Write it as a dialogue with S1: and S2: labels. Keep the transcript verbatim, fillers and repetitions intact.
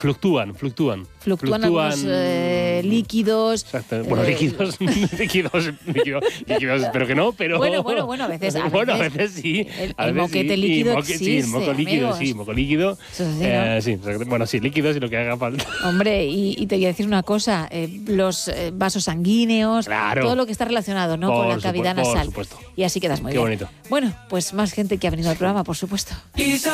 S1: Fluctúan, fluctúan.
S2: Fluctúan, algunos eh, líquidos.
S1: Exacto. Bueno,
S2: eh,
S1: líquidos, líquidos, líquidos, líquidos, espero que no, pero...
S2: Bueno, bueno, bueno, a veces... A
S1: bueno,
S2: veces,
S1: a veces sí.
S2: El,
S1: a
S2: el
S1: veces
S2: moquete
S1: sí.
S2: líquido
S1: moque,
S2: existe,
S1: Sí, el moco líquido,
S2: amigos.
S1: sí, moco líquido.
S2: Eso sí, ¿no?
S1: eh, sí, bueno, sí, líquidos y lo que haga falta.
S2: Hombre, y, y te voy a decir una cosa, eh, los eh, vasos sanguíneos,
S1: Claro.
S2: todo lo que está relacionado, ¿no?
S1: Por
S2: con la
S1: supu-
S2: cavidad
S1: por
S2: nasal.
S1: supuesto.
S2: Y así quedas muy
S1: Qué
S2: bien.
S1: bonito.
S2: Bueno, pues más gente que ha venido al programa, por supuesto.